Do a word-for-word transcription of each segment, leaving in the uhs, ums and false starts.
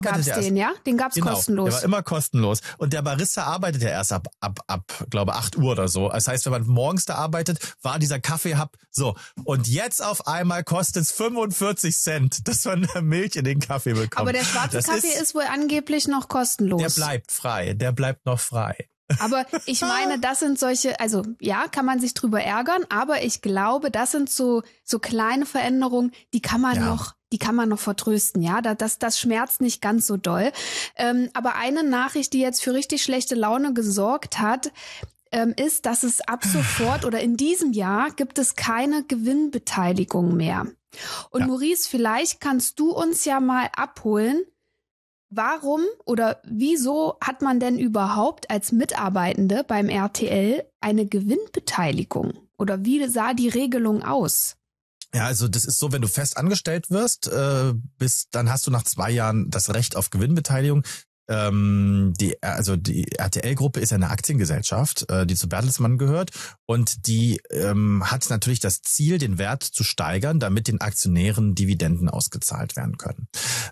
Gab's der den, erst, ja? Den gab's genau, kostenlos. Der war immer kostenlos. Und der Barista arbeitet ja erst ab, ab, ab, glaube acht Uhr oder so. Das heißt, wenn man morgens da arbeitet, war dieser Kaffee-Hub so. Und jetzt auf einmal kostet es fünfundvierzig Cent, dass man Milch in den Kaffee bekommt. Aber der schwarze das Kaffee ist, ist wohl angeblich noch kostenlos. Der bleibt frei. Der bleibt noch frei. Aber ich meine, das sind solche, also ja, kann man sich drüber ärgern, aber ich glaube, das sind so so kleine Veränderungen, die kann man ja. noch, die kann man noch vertrösten, ja, das das schmerzt nicht ganz so doll. Ähm, aber eine Nachricht, die jetzt für richtig schlechte Laune gesorgt hat, ähm, ist, dass es ab sofort oder in diesem Jahr gibt es keine Gewinnbeteiligung mehr. Und ja. Maurice, vielleicht kannst du uns ja mal abholen. Warum oder wieso hat man denn überhaupt als Mitarbeitende beim R T L eine Gewinnbeteiligung? Oder wie sah die Regelung aus? Ja, also das ist so, wenn du fest angestellt wirst, äh, bis, dann hast du nach zwei Jahren das Recht auf Gewinnbeteiligung. Ähm, die, also die R T L-Gruppe ist eine Aktiengesellschaft, äh, die zu Bertelsmann gehört und die ähm, hat natürlich das Ziel, den Wert zu steigern, damit den Aktionären Dividenden ausgezahlt werden können.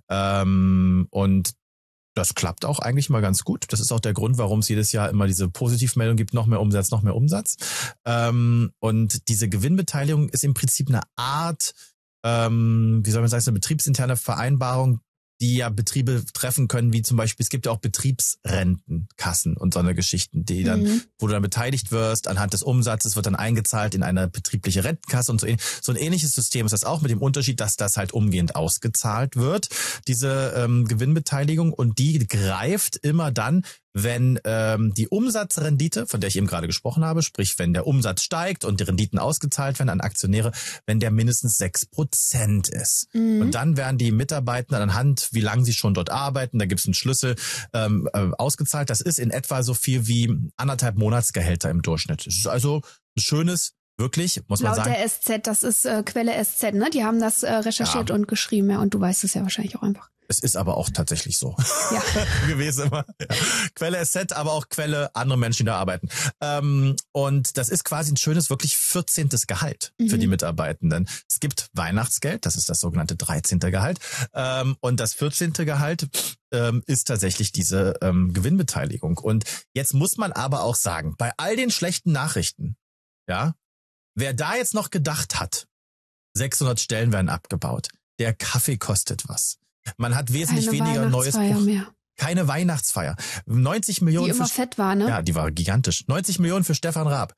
Ähm, und das klappt auch eigentlich mal ganz gut. Das ist auch der Grund, warum es jedes Jahr immer diese Positivmeldung gibt, noch mehr Umsatz, noch mehr Umsatz. Ähm, und diese Gewinnbeteiligung ist im Prinzip eine Art, ähm, wie soll man sagen, eine betriebsinterne Vereinbarung, die ja Betriebe treffen können, wie zum Beispiel, es gibt ja auch Betriebsrentenkassen und so eine Geschichten, die dann, mhm. wo du dann beteiligt wirst, anhand des Umsatzes wird dann eingezahlt in eine betriebliche Rentenkasse und so. So ein ähnliches System ist das auch, mit dem Unterschied, dass das halt umgehend ausgezahlt wird, diese ähm, Gewinnbeteiligung, und die greift immer dann, wenn ähm, die Umsatzrendite, von der ich eben gerade gesprochen habe, sprich wenn der Umsatz steigt und die Renditen ausgezahlt werden an Aktionäre, wenn der mindestens sechs Prozent ist. Mhm. Und dann werden die Mitarbeitenden anhand, wie lange sie schon dort arbeiten, da gibt es einen Schlüssel, ähm, äh, ausgezahlt. Das ist in etwa so viel wie anderthalb Monatsgehälter im Durchschnitt. Das ist also ein schönes, wirklich, muss man Laut sagen. Laut der S Z, das ist äh, Quelle S Z, ne? Die haben das äh, recherchiert ja. und geschrieben, ja, und du weißt es ja wahrscheinlich auch einfach. Es ist aber auch tatsächlich so ja. gewesen immer. Ja. Quelle S Z, aber auch Quelle andere Menschen, die da arbeiten. Ähm, und das ist quasi ein schönes, wirklich vierzehntes Gehalt mhm. für die Mitarbeitenden. Es gibt Weihnachtsgeld, das ist das sogenannte dreizehnte Gehalt. Ähm, und das vierzehnte Gehalt ähm, ist tatsächlich diese ähm, Gewinnbeteiligung. Und jetzt muss man aber auch sagen, bei all den schlechten Nachrichten, ja, wer da jetzt noch gedacht hat, sechshundert Stellen werden abgebaut, der Kaffee kostet was. Man hat wesentlich Keine weniger neues Buch. Mehr. Keine Weihnachtsfeier. neunzig Millionen. Die immer für, fett war, ne? Ja, die war gigantisch. neunzig Millionen für Stefan Raab.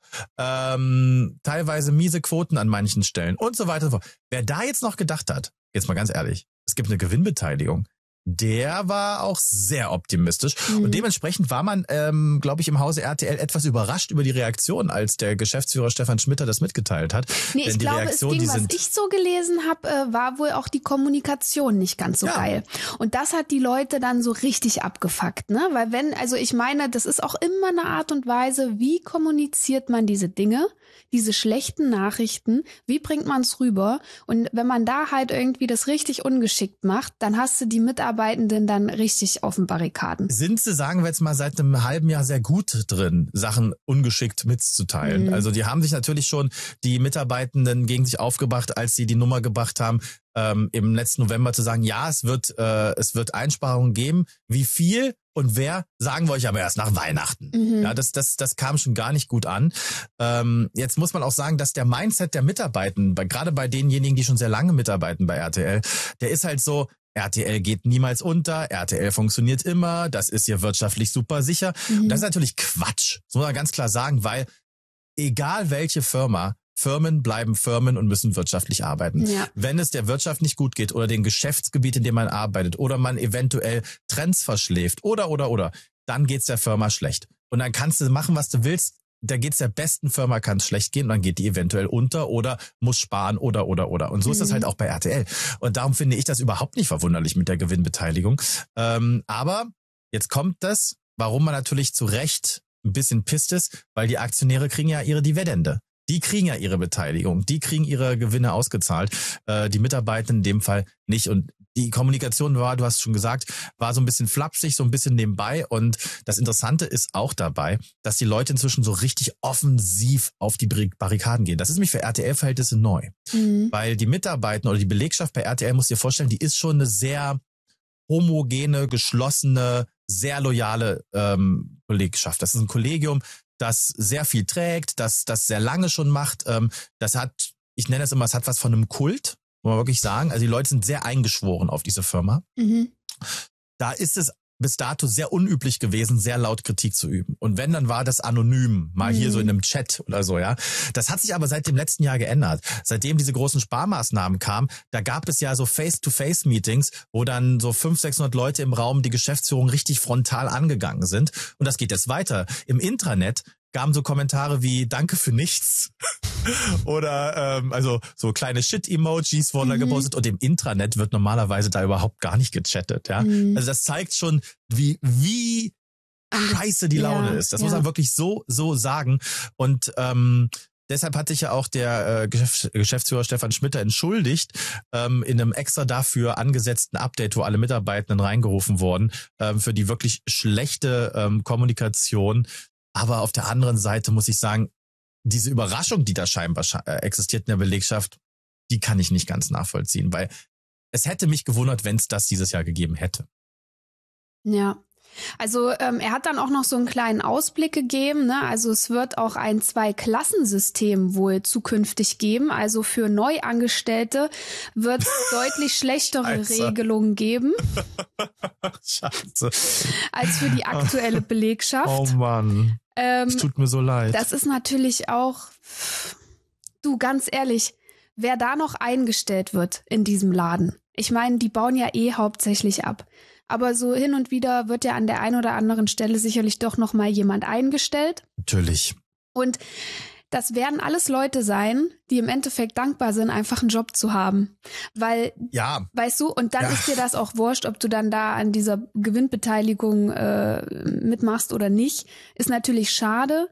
Ähm, teilweise miese Quoten an manchen Stellen und so weiter und so fort. Wer da jetzt noch gedacht hat, jetzt mal ganz ehrlich, es gibt eine Gewinnbeteiligung, der war auch sehr optimistisch. Mhm. Und dementsprechend war man, ähm, glaube ich, im Hause R T L etwas überrascht über die Reaktion, als der Geschäftsführer Stefan Schmitter das mitgeteilt hat. Nee, Denn ich die glaube, Reaktion, das Ding, die sind, was ich so gelesen habe, äh, war wohl auch die Kommunikation nicht ganz so ja. geil. Und das hat die Leute dann so richtig abgefuckt, ne? Weil wenn, also ich meine, das ist auch immer eine Art und Weise, wie kommuniziert man diese Dinge, diese schlechten Nachrichten, wie bringt man es rüber? Und wenn man da halt irgendwie das richtig ungeschickt macht, dann hast du die Mitarbeitenden dann richtig auf den Barrikaden. Sind sie, sagen wir jetzt mal, seit einem halben Jahr sehr gut drin, Sachen ungeschickt mitzuteilen. Mhm. Also die haben sich natürlich schon, die Mitarbeitenden gegen sich aufgebracht, als sie die Nummer gebracht haben, ähm, im letzten November zu sagen, ja, es wird, äh, es wird Einsparungen geben. Wie viel und wer, sagen wir euch aber erst nach Weihnachten. Mhm. Ja, das, das, das kam schon gar nicht gut an. Ähm, jetzt muss man auch sagen, dass der Mindset der Mitarbeitenden, bei, gerade bei denjenigen, die schon sehr lange mitarbeiten bei R T L, der ist halt so, R T L geht niemals unter, R T L funktioniert immer, das ist hier wirtschaftlich super sicher. Mhm. Und das ist natürlich Quatsch, das muss man ganz klar sagen, weil egal welche Firma, Firmen bleiben Firmen und müssen wirtschaftlich arbeiten. Ja. Wenn es der Wirtschaft nicht gut geht oder dem Geschäftsgebiet, in dem man arbeitet, oder man eventuell Trends verschläft oder, oder, oder, dann geht's der Firma schlecht. Und dann kannst du machen, was du willst. Da geht's der besten Firma, kann es schlecht gehen, und dann geht die eventuell unter oder muss sparen oder, oder, oder. Und so mhm. ist das halt auch bei R T L. Und darum finde ich das überhaupt nicht verwunderlich mit der Gewinnbeteiligung. Ähm, aber jetzt kommt das, warum man natürlich zu Recht ein bisschen pisst ist, weil die Aktionäre kriegen ja ihre Dividende. Die kriegen ja ihre Beteiligung, die kriegen ihre Gewinne ausgezahlt, äh, die Mitarbeiter in dem Fall nicht. Und die Kommunikation war, du hast schon gesagt, war so ein bisschen flapsig, so ein bisschen nebenbei. Und das Interessante ist auch dabei, dass die Leute inzwischen so richtig offensiv auf die Barrikaden gehen. Das ist nämlich für R T L-Verhältnisse neu. Mhm. Weil die Mitarbeiter oder die Belegschaft bei R T L, muss dir vorstellen, die ist schon eine sehr homogene, geschlossene, sehr loyale ähm, Belegschaft. Das ist ein Kollegium, das sehr viel trägt, das das sehr lange schon macht. Ähm, das hat, ich nenne es immer, es hat was von einem Kult, muss man wirklich sagen. Also die Leute sind sehr eingeschworen auf diese Firma. Mhm. Da ist es bis dato sehr unüblich gewesen, sehr laut Kritik zu üben. Und wenn, dann war das anonym, mal mhm. hier so in einem Chat oder so, ja. Das hat sich aber seit dem letzten Jahr geändert. Seitdem diese großen Sparmaßnahmen kamen, da gab es ja so Face-to-Face-Meetings, wo dann so fünfhundert, sechshundert Leute im Raum die Geschäftsführung richtig frontal angegangen sind. Und das geht jetzt weiter. Im Intranet gaben so Kommentare wie Danke für nichts oder ähm, also so kleine Shit-Emojis wurden mhm. da gepostet und im Intranet wird normalerweise da überhaupt gar nicht gechattet. Ja, mhm. Also das zeigt schon, wie wie scheiße die Laune ja, ist. Das ja. muss man wirklich so so sagen. Und ähm, deshalb hat sich ja auch der äh, Geschäfts- Geschäftsführer Stefan Schmitter entschuldigt ähm, in einem extra dafür angesetzten Update, wo alle Mitarbeitenden reingerufen wurden, ähm, für die wirklich schlechte ähm, Kommunikation. Aber auf der anderen Seite muss ich sagen, diese Überraschung, die da scheinbar existiert in der Belegschaft, die kann ich nicht ganz nachvollziehen, weil es hätte mich gewundert, wenn es das dieses Jahr gegeben hätte. Ja, also ähm, er hat dann auch noch so einen kleinen Ausblick gegeben, ne? Also es wird auch ein Zwei-Klassensystem wohl zukünftig geben. Also für Neuangestellte wird es deutlich schlechtere Scheiße. Regelungen geben Scheiße. als für die aktuelle Belegschaft. Oh Mann, ähm, es tut mir so leid. Das ist natürlich auch, du, ganz ehrlich, wer da noch eingestellt wird in diesem Laden. Ich meine, die bauen ja eh hauptsächlich ab. Aber so hin und wieder wird ja an der einen oder anderen Stelle sicherlich doch noch mal jemand eingestellt. Natürlich. Und das werden alles Leute sein, die im Endeffekt dankbar sind, einfach einen Job zu haben. Weil, ja. weißt du, und dann ja. ist dir das auch wurscht, ob du dann da an dieser Gewinnbeteiligung äh, mitmachst oder nicht. Ist natürlich schade,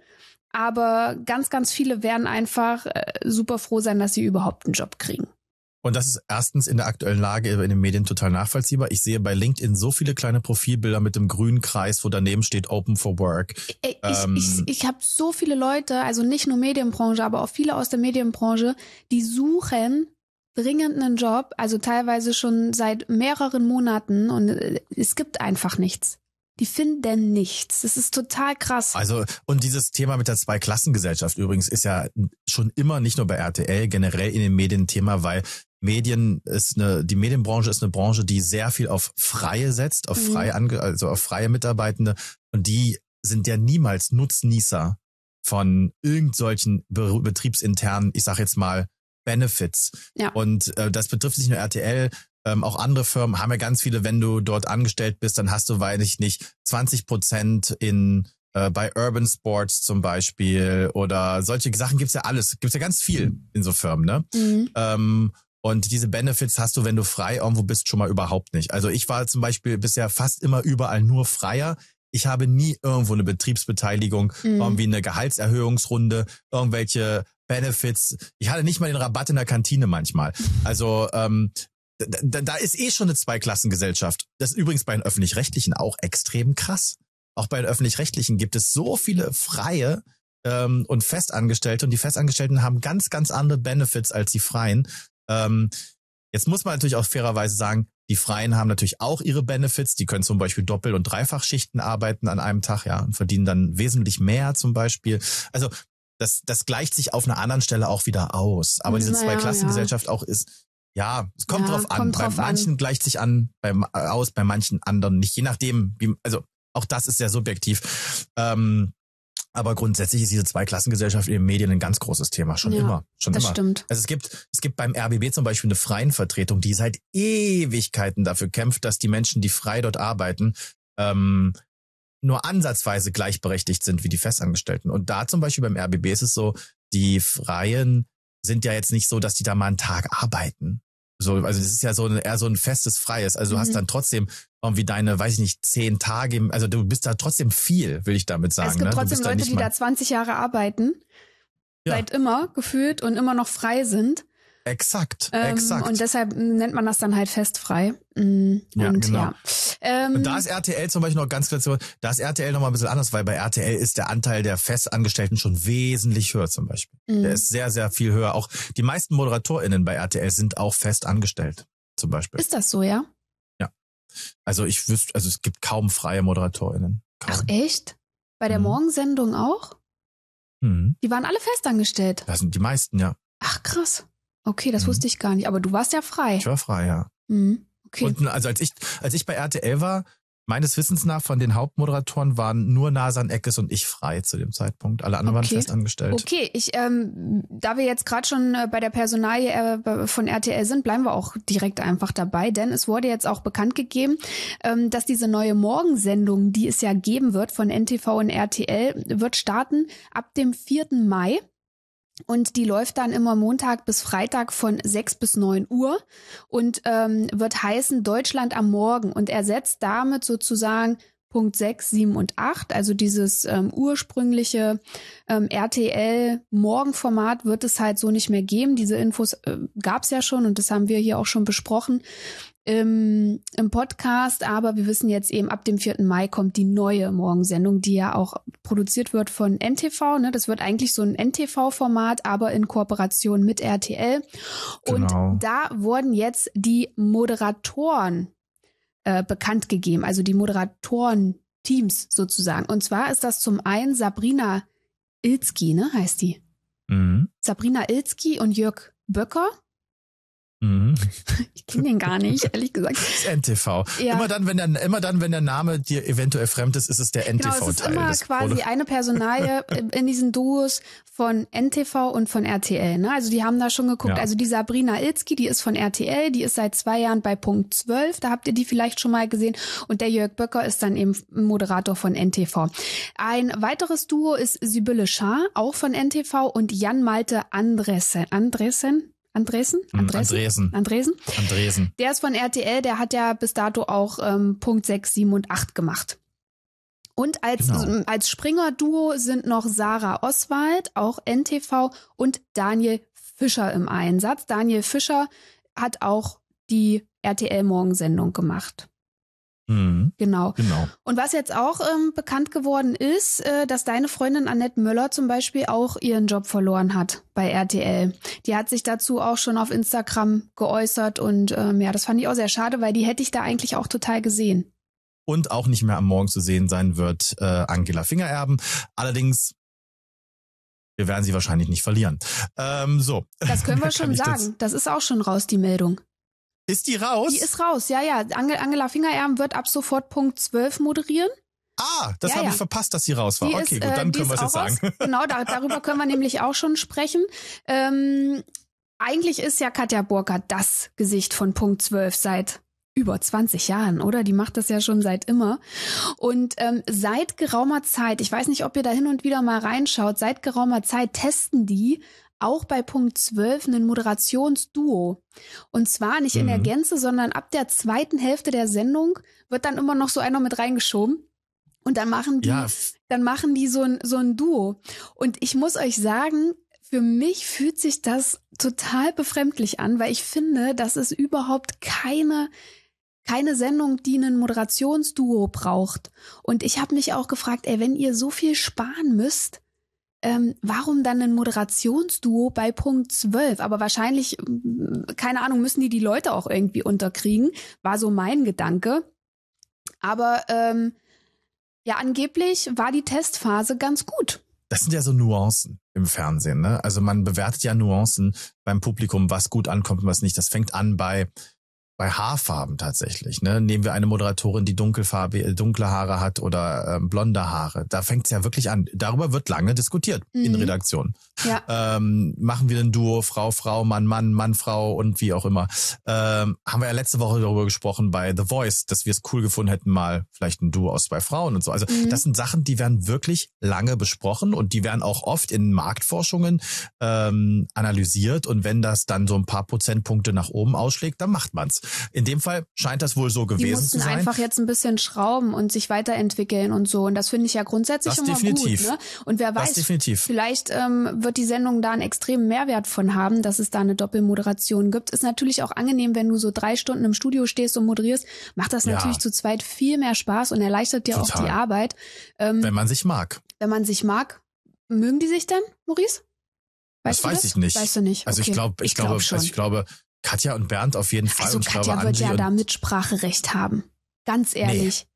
aber ganz, ganz viele werden einfach äh, super froh sein, dass sie überhaupt einen Job kriegen. Und das ist erstens in der aktuellen Lage in den Medien total nachvollziehbar. Ich sehe bei LinkedIn so viele kleine Profilbilder mit dem grünen Kreis, wo daneben steht Open for Work. Ich, ähm, ich, ich, ich habe so viele Leute, also nicht nur Medienbranche, aber auch viele aus der Medienbranche, die suchen dringend einen Job, also teilweise schon seit mehreren Monaten und es gibt einfach nichts. Die finden nichts. Das ist total krass. Also, und dieses Thema mit der Zweiklassengesellschaft übrigens ist ja schon immer nicht nur bei R T L, generell in den Medien Thema, weil Medien ist eine, die Medienbranche ist eine Branche, die sehr viel auf Freie setzt, auf freie, Ange- also auf freie Mitarbeitende. Und die sind ja niemals Nutznießer von irgend solchen be- betriebsinternen, ich sag jetzt mal, Benefits. Ja. Und äh, das betrifft nicht nur R T L, ähm, auch andere Firmen haben ja ganz viele, wenn du dort angestellt bist, dann hast du, weiß ich nicht, zwanzig Prozent in äh, bei Urban Sports zum Beispiel oder solche Sachen gibt's ja alles, gibt's ja ganz viel in so Firmen, ne? Mhm. Ähm, und diese Benefits hast du, wenn du frei irgendwo bist, schon mal überhaupt nicht. Also ich war zum Beispiel bisher fast immer überall nur Freier. Ich habe nie irgendwo eine Betriebsbeteiligung, mhm. irgendwie eine Gehaltserhöhungsrunde, irgendwelche Benefits. Ich hatte nicht mal den Rabatt in der Kantine manchmal. Also ähm, da, da ist eh schon eine Zweiklassengesellschaft. Das ist übrigens bei den Öffentlich-Rechtlichen auch extrem krass. Auch bei den Öffentlich-Rechtlichen gibt es so viele Freie ähm, und Festangestellte und die Festangestellten haben ganz, ganz andere Benefits als die Freien. Ähm, jetzt muss man natürlich auch fairerweise sagen, die Freien haben natürlich auch ihre Benefits. Die können zum Beispiel Doppel- und Dreifachschichten arbeiten an einem Tag, ja, und verdienen dann wesentlich mehr zum Beispiel. Also das, das gleicht sich auf einer anderen Stelle auch wieder aus. Aber diese naja, Zweiklassengesellschaft ja. auch ist, ja, es kommt ja, drauf an. Kommt bei drauf manchen an. Gleicht sich an, bei, aus, bei manchen anderen nicht. Je nachdem, wie, also auch das ist sehr subjektiv. Ähm, aber grundsätzlich ist diese Zweiklassengesellschaft in den Medien ein ganz großes Thema. Schon ja, immer. Schon das immer. Stimmt. Also es gibt, es gibt beim R B B zum Beispiel eine Freienvertretung, die seit Ewigkeiten dafür kämpft, dass die Menschen, die frei dort arbeiten, ähm, nur ansatzweise gleichberechtigt sind wie die Festangestellten. Und da zum Beispiel beim R B B ist es so, die Freien sind ja jetzt nicht so, dass die da mal einen Tag arbeiten. So, also das ist ja so ein, eher so ein festes Freies. Also du mhm. hast dann trotzdem irgendwie deine, weiß ich nicht, zehn Tage, im, also du bist da trotzdem viel, will ich damit sagen. Es gibt ne? trotzdem Leute, die da zwanzig Jahre arbeiten, ja. seit immer gefühlt und immer noch frei sind. Exakt, ähm, exakt. Und deshalb nennt man das dann halt festfrei. Und, ja, genau. Ja. Ähm, und da ist R T L zum Beispiel noch ganz kurz, da ist R T L noch mal ein bisschen anders, weil bei R T L ist der Anteil der Festangestellten schon wesentlich höher zum Beispiel. Mhm. Der ist sehr, sehr viel höher. Auch die meisten ModeratorInnen bei R T L sind auch fest angestellt zum Beispiel. Ist das so, ja? Ja. Also ich wüsste, also es gibt kaum freie ModeratorInnen. Kaum. Ach echt? Bei der Mhm. Morgensendung auch? Mhm. Die waren alle festangestellt. Das sind die meisten, ja. Ach krass. Okay, das Mhm. wusste ich gar nicht. Aber du warst ja frei. Ich war frei, ja. Mhm. Okay. Und also als ich, als ich bei R T L war, meines Wissens nach von den Hauptmoderatoren waren nur Nasan Eckes und ich frei zu dem Zeitpunkt. Alle anderen Okay. waren festangestellt. Okay, ich, ähm, da wir jetzt gerade schon äh, bei der Personalie äh, von R T L sind, bleiben wir auch direkt einfach dabei, denn es wurde jetzt auch bekannt gegeben, ähm, dass diese neue Morgensendung, die es ja geben wird von N T V und R T L, wird starten ab dem vierten Mai. Und die läuft dann immer Montag bis Freitag von sechs bis neun Uhr und ähm, wird heißen Deutschland am Morgen und ersetzt damit sozusagen Punkt sechs, sieben und acht, also dieses ähm, ursprüngliche ähm, R T L-Morgenformat wird es halt so nicht mehr geben. Diese Infos äh, gab es ja schon und das haben wir hier auch schon besprochen im, im Podcast, aber wir wissen jetzt eben, ab dem vierten Mai kommt die neue Morgensendung, die ja auch produziert wird von N T V. Ne? Das wird eigentlich so ein N T V-Format, aber in Kooperation mit R T L. Und Genau. da wurden jetzt die Moderatoren äh, bekannt gegeben, also die Moderatoren-Teams sozusagen. Und zwar ist das zum einen Sabrina Ilzki, ne, heißt die. Mhm. Sabrina Ilzki und Jörg Böcker. Mhm. Ich kenne den gar nicht, ehrlich gesagt. Das ist N T V. Ja. Immer dann, wenn der, immer dann, wenn der Name dir eventuell fremd ist, ist es der N T V-Teil. Genau, es ist immer des quasi Produ- eine Personalie in diesen Duos von N T V und von R T L. Ne? Also die haben da schon geguckt. Ja. Also die Sabrina Ilzki, die ist von R T L, die ist seit zwei Jahren bei Punkt zwölf. Da habt ihr die vielleicht schon mal gesehen. Und der Jörg Böcker ist dann eben Moderator von N T V. Ein weiteres Duo ist Sibylle Schaar, auch von N T V, und Jan Malte Andresen. Andresen? Andresen? Mhm, Andresen? Andresen. Andresen? Andresen. Der ist von R T L, der hat ja bis dato auch ähm, Punkt sechs, sieben und acht gemacht. Und als, Genau. als Springer-Duo sind noch Sarah Oswald, auch N T V, und Daniel Fischer im Einsatz. Daniel Fischer hat auch die R T L-Morgensendung gemacht. Mhm. Genau. Genau. Und was jetzt auch ähm, bekannt geworden ist, äh, dass deine Freundin Annette Möller zum Beispiel auch ihren Job verloren hat bei R T L. Die hat sich dazu auch schon auf Instagram geäußert und ähm, ja, das fand ich auch sehr schade, weil die hätte ich da eigentlich auch total gesehen. Und auch nicht mehr am Morgen zu sehen sein wird äh, Angela Fingererben. Allerdings, wir werden sie wahrscheinlich nicht verlieren. Ähm, so. Das können wir Mehr schon kann ich sagen. dazu- Das ist auch schon raus, die Meldung. Ist die raus? Die ist raus, ja, ja. Angel, Angela Fingererben wird ab sofort Punkt zwölf moderieren. Ah, das Ja, habe ja. ich verpasst, dass sie raus war. Die Okay, ist, gut, äh, dann die können wir ist es jetzt auch raus. sagen. Genau, da, darüber können wir nämlich auch schon sprechen. Ähm, eigentlich ist ja Katja Burkhardt das Gesicht von Punkt zwölf seit über zwanzig Jahren, oder? Die macht das ja schon seit immer. Und ähm, seit geraumer Zeit, ich weiß nicht, ob ihr da hin und wieder mal reinschaut, seit geraumer Zeit testen die auch bei Punkt zwölf ein Moderationsduo. Und zwar nicht in der Mhm. Gänze, sondern ab der zweiten Hälfte der Sendung wird dann immer noch so einer mit reingeschoben. Und dann machen die, Ja, dann machen die so ein, so ein Duo. Und ich muss euch sagen, für mich fühlt sich das total befremdlich an, weil ich finde, das ist überhaupt keine, keine Sendung, die ein Moderationsduo braucht. Und ich habe mich auch gefragt, ey, wenn ihr so viel sparen müsst, ähm, warum dann ein Moderationsduo bei Punkt zwölf? Aber wahrscheinlich, ähm, keine Ahnung, müssen die die Leute auch irgendwie unterkriegen, war so mein Gedanke. Aber ähm, ja, angeblich war die Testphase ganz gut. das sind ja so Nuancen im Fernsehen, ne? Also man bewertet ja Nuancen beim Publikum, was gut ankommt und was nicht. Das fängt an bei bei Haarfarben tatsächlich, ne? Nehmen wir eine Moderatorin, die dunkelfarbe, dunkle Haare hat oder ähm, blonde Haare. Da fängt es ja wirklich an. Darüber wird lange diskutiert Mhm. in Redaktionen. Ja. Ähm, machen wir ein Duo, Frau, Frau, Mann, Mann, Mann, Frau und wie auch immer. Ähm, haben wir ja letzte Woche darüber gesprochen bei The Voice, dass wir es cool gefunden hätten, mal vielleicht ein Duo aus zwei Frauen und so. Also Mhm. das sind Sachen, die werden wirklich lange besprochen und die werden auch oft in Marktforschungen ähm, analysiert. Und wenn das dann so ein paar Prozentpunkte nach oben ausschlägt, dann macht man's. In dem Fall scheint das wohl so Die gewesen zu mussten sein. einfach jetzt ein bisschen schrauben und sich weiterentwickeln und so. Und das finde ich ja grundsätzlich Das immer definitiv. gut. Ne? Und wer Das weiß, definitiv. vielleicht ähm, wird die Sendung da einen extremen Mehrwert von haben, dass es da eine Doppelmoderation gibt. Ist natürlich auch angenehm, wenn du so drei Stunden im Studio stehst und moderierst. Macht das Ja. natürlich zu zweit viel mehr Spaß und erleichtert dir auch Total. die Arbeit. Ähm, Wenn man sich mag. wenn man sich mag. Mögen die sich denn, Maurice? Das du weiß ich nicht. Weißt du nicht? Also Okay. ich glaube, ich, glaub glaube, schon. also ich glaube, Katja und Bernd auf jeden Fall. Also und ich Katja glaube, wird Angie ja und da Mitspracherecht haben. Ganz ehrlich.